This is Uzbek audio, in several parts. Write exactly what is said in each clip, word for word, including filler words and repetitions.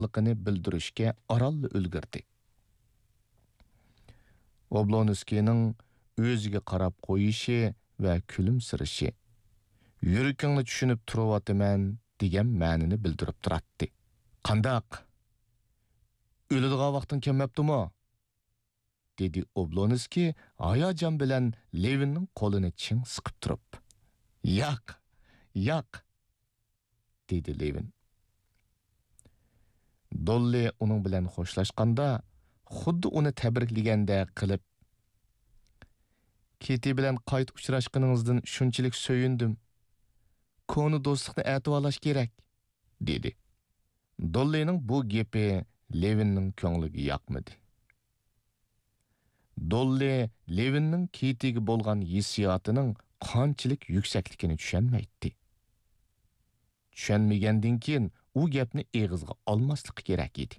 bildirishga orolli ulgurdi. Oblonskining o'ziga qarab qo'yishi va kulimsirishi yuragingni tushunib turibman degan ma'nini bildirib turadi. Qandaq? O'ladigan vaqtin kelmabdimi? dedi Oblonski hayajon bilan Levinning qo'lini ching siqib turib. Yo'q, yo'q, dedi Levin. Dolly uning bilan xo'shlashganda xuddi uni tabriklaganda qilib, Keti bilan qayt uchrashganingizdan shunchalik so'yindim. Koni do'stlikni a'tivolash kerak, dedi. Dollyning bu gapi Levinning ko'ngliga yoqmadi. Dolly Levinning Ketiga bo'lgan hissiyotining qanchalik yuksakligini tushunmaydi. Tushunmagandan keyin u gapni eg'izga olmaslik kerak edi.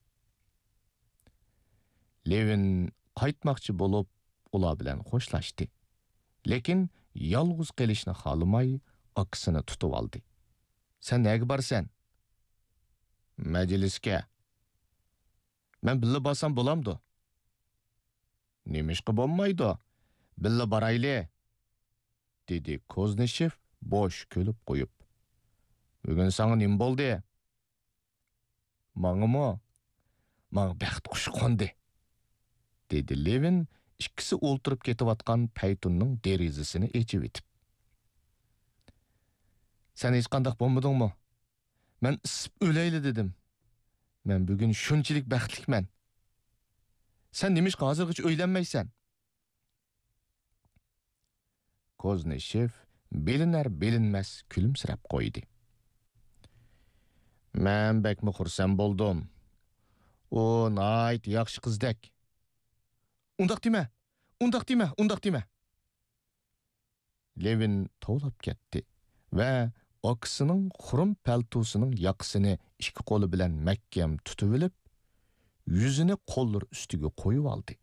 Levin qaytmoqchi bo'lib, ular bilan xo'shlashdi. Lekin yolg'iz qolishni xohlamay, aksini tutib oldi. Sen nega borsan? Majlisga. Men billa borsam bo'lamdi. Nemishqa bo'lmaydi? Billa borayli, dedi Koznishev bosh kulib qo'yib. Bugun sana nim bo'ldi? Mangimi? Mang baxt qushi qo'ndi, dedi Levin ikkisi o'ltirib ketayotgan paytunning derazasini echib etib. Sen hech qanday bo'lmadingmi? Men isib o'layli dedim. Men bugun shunchalik baxtliman. Sen nimishqa hozirgacha o'ylanmaysan? Koznishev belinar belinmas kulimsirab qo'ydi. Men bakmi xursand bo'ldim. O, nayt yaxshi qizdek. Undaq dema, undaq dema, undaq dema. Levin to'lab ketdi va oksining xurum paltosining yoqasini ikki qo'li bilan mahkam tutib olib, yuzini qo'llar ustiga qo'yib oldi.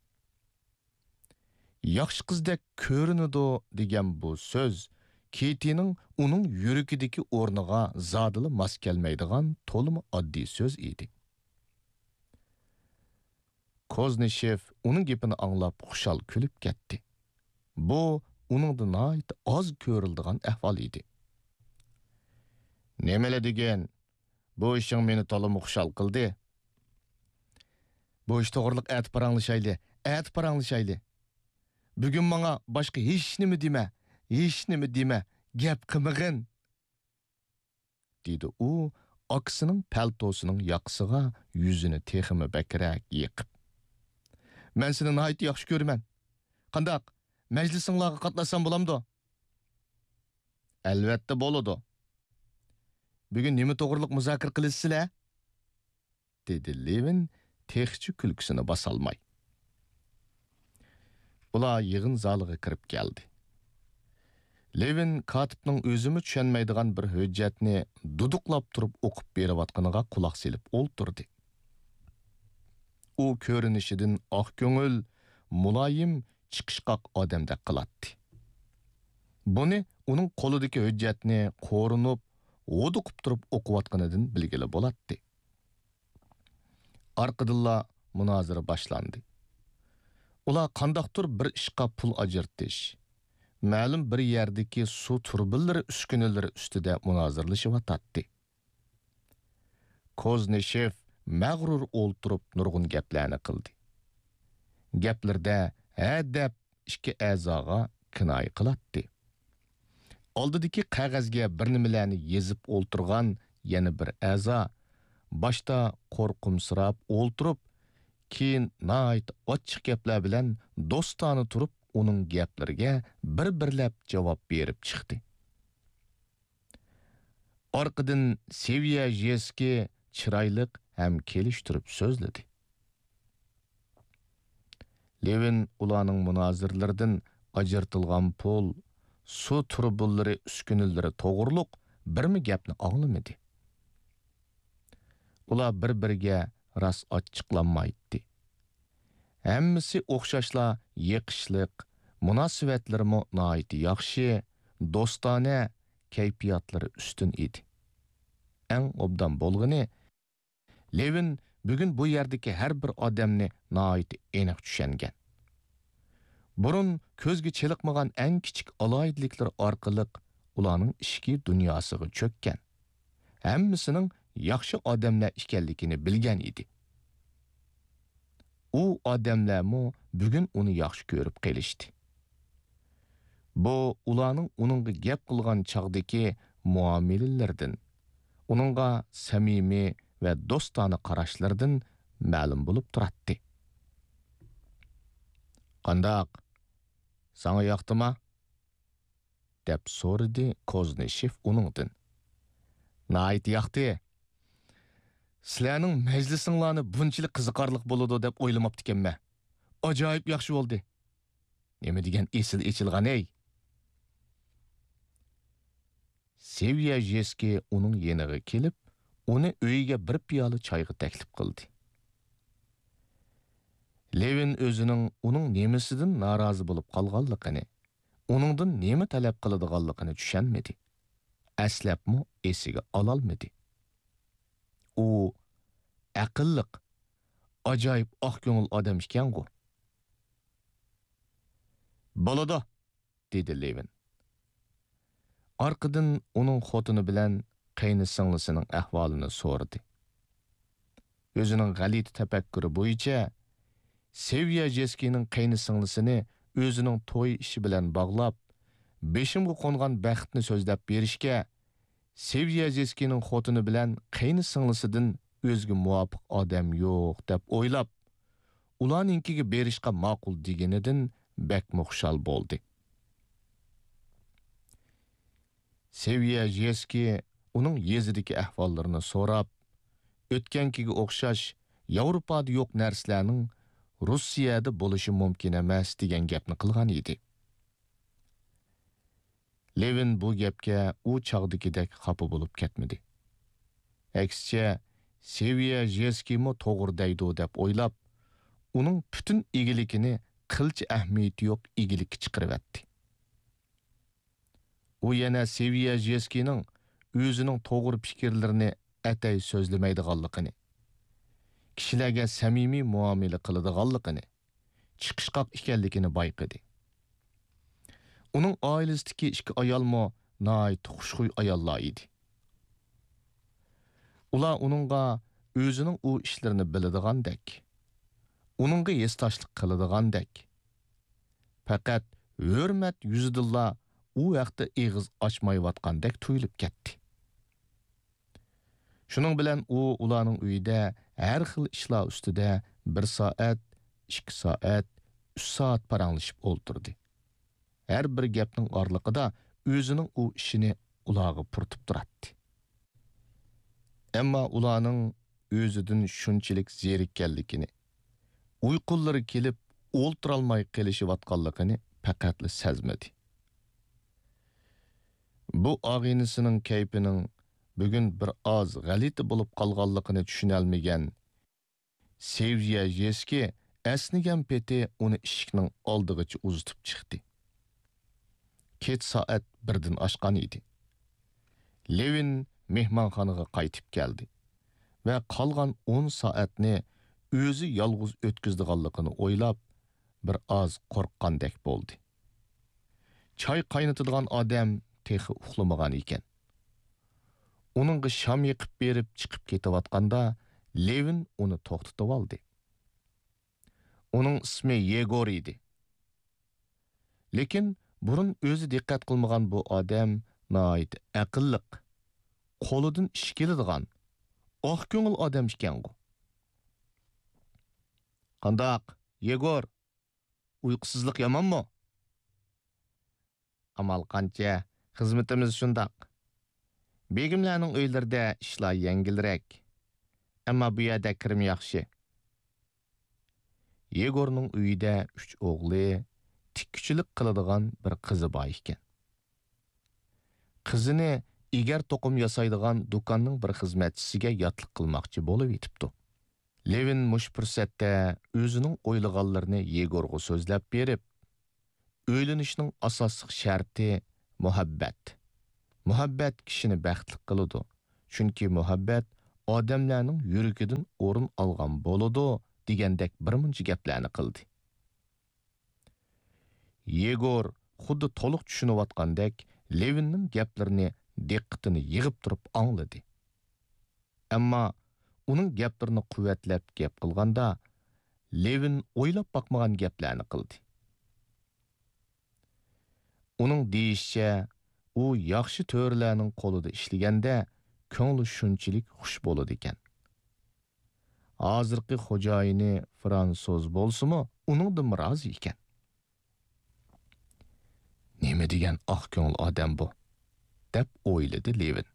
Yaxshi qizdek ko'rinadi degan bu so'z Ketining uning yuragidagi o'rniga zodili mos kelmaydigan to'limi oddiy so'z edi. Koznishev uning gapini anglab xushal kulib ketdi. Bu uningdan nayt oz ko'rildigan ahvol edi. Nemele degan, bu ishing meni to'limi xushal qildi. Bu ish to'g'riliq at paranglashayli, at paranglashayli. Bugun menga boshqa hech nima dema, hech nima dema, gap qilmag'in, dedi u aksining paltosining yoqsiga yuzini teximi bakrak yiqib. Men seni nayt yaxshi ko'raman. Qandaq? Majlisinglarga qatnashsam bo'lamdi? Albatta bo'ladi. Bugun nima to'g'riliq muzokara qilasizlar? dedi Levin texchi kulkusini basalmay. Ular yig'in zaliga kirib keldi. Levin katibning o'zimi tushunmaydigan bir hujjatni duduqlab turib o'qib berayotganiga quloq selib o'ltirdi. U ko'rinishidan oq ko'ngil, muloyim, chiqishqoq odamdek qiladi. Buni uning qo'lidagi hujjatni qo'rinib, o'diqib turib o'qiyotganidan bilgili bo'ladi. Arqadilla munozara boshlandi. Ular qandaqdir bir ishqa pul ajirtish, ma'lum bir yerdagi suv turbinlari uskunalari ustida munozirlashyapti. Koznishev mag'rur o'ltirib nurg'un gaplarni qildi. Gaplarda hadab ikki a'zoga kinoya qiladi. Oldidagi qog'ozga bir nimalarni yezib o'ltirgan yana bir a'zo boshda qo'rqimsirab o'ltirib, keyin nayt ochiq gaplar bilan do'stona turib uning gaplariga bir-birlab javob berib chiqdi. Orqadan Seviya Jeski chiroyliq ham kelishtirib so'zladi. Levin ularning munozirlaridan ajirtilgan pul, suv turbinlari uskunalari to'g'riliq birmi gapni anglamadi. Ular bir-biriga ras ochiqlanmaydi. Hammasi o'xshashla yiqishliq, munosabatlarimo nihoyat yaxshi, do'stona kayfiyatlari ustun edi. Eng obdan bo'lg'ini Levin bugun bu yerdagi har bir odamni nihoyat aniq tushungan. Burun ko'zga chiliqmagan eng kichik aloyidliklar orqali ularning ishki dunyosiga cho'kkan. Hammasining yaxshi odamlar ekanligini bilgan edi. U odamlarmi bugun uni yaxshi ko'rib qolishdi. Bu ularning uningga gap qilgan chaqdagi muomalalardan, uningga samimiy va do'stona qarashlardan ma'lum bo'lib turadi. Qandaq? Sana yoqdimi? deb so'radi Kozneshev uningdan. Nayt yoqdi. Sizlarning majlisinglarni bunchalik qiziqarli bo'ladi deb o'ylamabdi ekanman. Ajoyib yaxshi bo'ldi. Nima degan esil echilgan ey? Sevyajeski uning yeniga kelib, uni uyiga bir piyola choyga taklif qildi. Levin o'zining uning nemasidan norozi bo'lib qolganligini, uningdan nima talab qiladiganligini tushunmadi. Aslabmi esiga ololmadi. U aqlliq, ajoyib oq ko'ngil odam ekan-ku. "Bo'ladi", dedi Levin. Arqadan uning xotini bilan qaynisi-singlisining ahvolini so'radi. O'zining g'alit tafakkuri bo'yicha Sevyajeskining qaynisi-singlisini o'zining to'y ishi bilan bog'lab, beshimga qo'ngan baxtni so'zlab berishga, Sevyajeskining xotini bilan qaynisi-singlisidan o'zga muvofiq odam yo'q deb o'ylab, ularninkiga berishga ma'qul deganidan bakmi xushal bo'ldi. Sevyajeski uning yezidagi ahvollarini so'rab, o'tgankiga o'xshash Yevropada yo'q narsalarning Rossiyada bo'lishi mumkin emas degan gapni qilgan edi. Levin bu gapga u chaqdagidek xafa bo'lib ketmadi. Aksicha, Sevyajeski-mi to'g'ri deydi deb o'ylab, uning butun egiligini qilchi ahamiyati yo'q egilikka chiqaribdi. U yana Sevyajeskining o'zining to'g'ri fikrlarini atay so'zlamaydiganligini, kishilarga samimiy muomala qiladiganligini, chiqishqoq ekanligini bayqadi. Uning oilasidagi ikki ayolmo nihoyat xushxuy ayollar edi. Ular uningga o'zining u ishlarini biladigandek, uningga yesdoshlik qiladigandek, faqat hurmat yuzidilla u vaqtda eg'iz ochmayotgandek tuyulib ketdi. Shuning bilan u ularning uyida har xil ishlar ustida bir soat, ikki soat, uch soat paranglashib o'ltirdi. Har bir gapning orliqida o'zining u ishini ularga purtib turadi. Ammo ularning o'zidan shunchalik zerikkanligini, uyqulari kelib o'ltirolmay qolishayotganligini faqatli sezmadi. Bu og'inisining kayfining bugun bir oz g'alati bo'lib qolganligini tushunolmagan Sevyajeski asnigan peti uni eshikning oldigacha uzitib chiqdi. Kech soat birdan oshgan edi. Levin mehmonxonaga qaytib keldi va qolgan o'n soatni o'zi yolg'iz o'tkazdiganligini o'ylab bir oz qo'rqqandek bo'ldi. Choy qaynatadigan odam texi uxlamagan ekan. Uningga sham yiqib berib chiqib ketayotganda Levin uni to'xtatib oldi. Uning ismi Yegor edi. Lekin burun o'zi diqqat qilmagan bu odam nihoyat aqlliq, qo'lidan ish keladigan, oq ko'ngil odam ekan-ku. "Qandaq, Yegor? Uyqusizlik yomonmi?" "Amal qancha, xizmatimiz shundoq. Begimlarning uylarida ishlar yengilroq. Ammo bu yerda kirim yaxshi." Yegorning uyida uch o'g'li, tikkuchilik qiladigan bir qizi bor ekan. Qizini egar to'qim yasaydigan do'konning bir xizmatchisiga yotliq qilmoqchi bo'lib yetibdi. Levin mush fursatda o'zining o'ylaganlarini Yegorga so'zlab berib, o'ylanishning asosiy sharti muhabbat. Muhabbat kishini baxtli qiladi. Chunki muhabbat odamlarning yuragidan o'rin olgan bo'ladi degandek birmuncha gaplarni qildi. Yegor xuddi to'liq tushunayotgandek Levinning gaplarini diqqatini yig'ib turib angladi. Ammo uning gaplarini quvvatlab gap qilganda Levin o'ylab boqmagan gaplarni qildi. Uning deyishicha, u yaxshi to'rlarning qo'lida ishlaganda ko'ngli shunchalik xush bo'ladi ekan. Hozirgi xo'jayini fransuz bo'lsa-mu, uningdan rozi ekan. Nima degan oq ko'ngil odam bu? deb o'yladi Levin.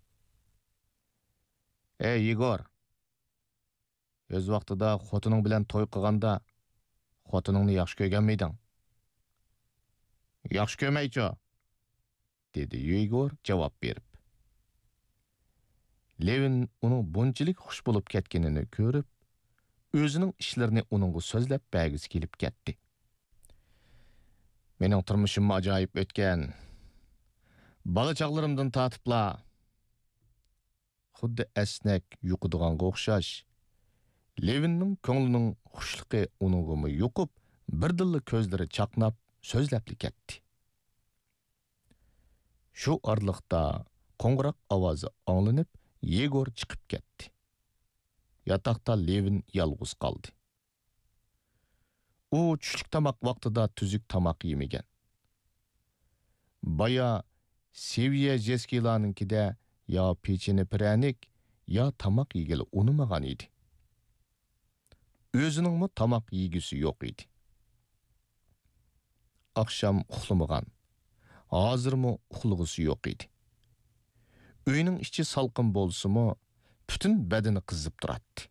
Ey Yegor, o'z vaqtida xotining bilan to'y qilganda xotiningni yaxshi ko'rganmiyding? Yaxshi ko'rmaychi, dedi Yegor javob berib. Levin uning bunchalik xush bo'lib ketganini ko'rib, o'zining ishlarini uningga so'zlab bergisi kelib ketdi. Mening turmushim ajoyib o'tgan. Bala chaqlarimdan tatibla xuddi esnek yuqidiganga o'xshash. Levinning ko'nglining xushliqi uningga yo'qib, birdilla ko'zlari chaqnab, so'zlabli ketdi. Shu orliqda qo'ng'iroq ovozi anglanib, Yegor chiqib ketdi. Yotoqda Levin yolg'iz qoldi. U tushlik tamoq vaqtida tuzuk tamoq yemagan. Baya Seviye Jeskilarninkida ya pechini pranik, ya tamoq yegili unamagan edi. O'ziningmi tamoq yegisi yo'q edi. Akşam uxlamagan. Hozirmi uxlag'isi yo'q edi. Uyning ichi salqin bo'lsa-mu, butun badani qizib turadi.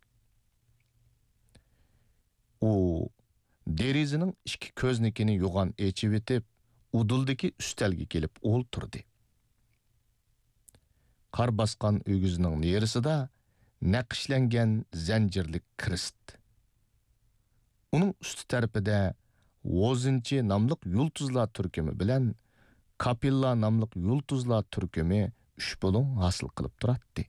U derizining ikki ko'znikini yo'g'on echib etib, uduldagi ustalga kelib o'ltirdi. Qar basqan o'gizining nerisida naqshlangan zanjirlik krist. Uning usti tarafida Vozinchi namliq yulduzlar turkumi bilan Kapilla namliq yulduzlar turkumi uch bo'lum hosil qilib turadi.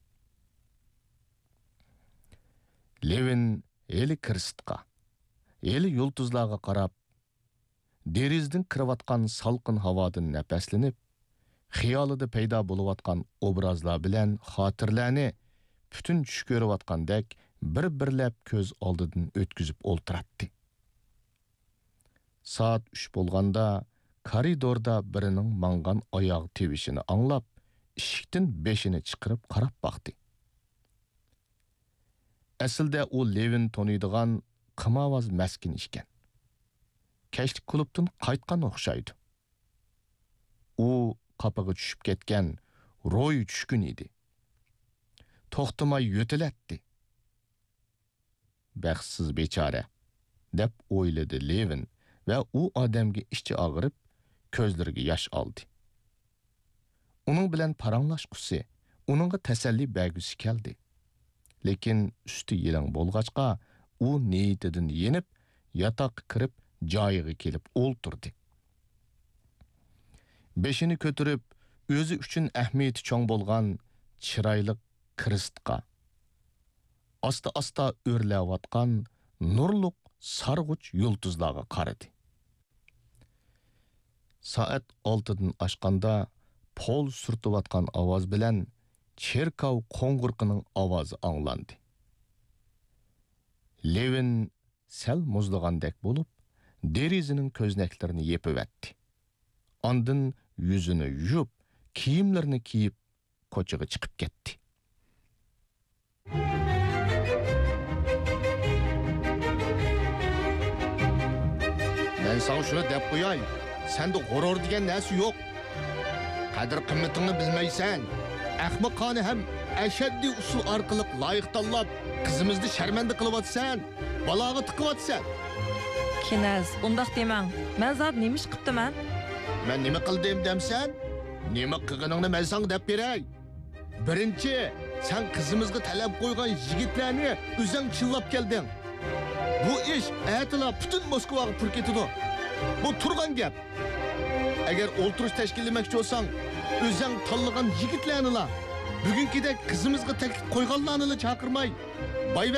Levin eli kristqa, eli yulduzlarga qarab, derizdan kirayotgan salqin havodan nafaslanib, xiyolida paydo bo'layotgan obrazlar bilan xotirlarni butun tush ko'rayotgandek bir-birlab ko'z oldidan o'tkazib o'ltiradi. Soat uch bo'lganda koridorda birining mangan oyoq tevishini anglab, eshikdan beshini chiqarib qarab baqdi. Aslida u Levin taniydigan qimavoz maskin ekan. Kashlik klubdan qaytgan o'xshaydi. U qapaga tushib ketgan ro'y tushkun edi. To'xtamay yo'tilatdi. Baxtsiz bechora, deb o'yladi Levin va u odamga ichi og'rib, ko'zlariga yosh oldi. Uning bilan paranglashqusi, uningga tasalli bergisi keldi. Lekin usti yilang bo'lg'achqa, u niyatidan yenib, yotoqqa kirib, joyiga kelib o'ltirdi. Beshini ko'tarib, o'zi uchun ahamiyati cho'ng bo'lgan chiroyli kristqa, asta-asta o'rlayotgan nurliq sarg'uch yulduzlarga qaradi. Soat oltidan oshganda pol surtayotgan ovoz bilan cherkov qo'ng'irqining ovozi anglandi. Levin sal muzlagandek bo'lib, derizining ko'znaklarini yepivatdi. Ondan yuzini yuvib, kiyimlarini kiyib, ko'chaga chiqib ketdi. Men sana shuni deb qo'yay, senda g'urur degan narsa yo'q. Qadr qimmatini bilmaysan. Ahmoqona ham ashaddiy usul orqali loyiq tanlab, qizimizni sharmanda qilyapsan, baloga tiqyapsan. Kinaz, undaq demang. Men zot nima ish qilibman? Men nima qildim demsan? Nima qilganingni men senga deb beray. Birinchi, sen qizimizga talab qo'ygan yigitlarni o'zing chillab kelding. Bu ish aytila butun Moskvaga pur ketdi. Bu turgan gap. Agar o'ltirish tashkillamoqchi bo'lsang, o'zing tanlagan yigitlarni la Бүгіnkідек қызымызға тәклif қойғанларны чакырмай, бай